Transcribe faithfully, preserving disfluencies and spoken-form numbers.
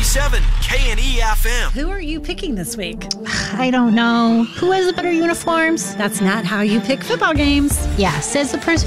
seven K and E F M. Who are you picking this week? I don't know. Who has the better uniforms? That's not how you pick football games. Yeah, says the person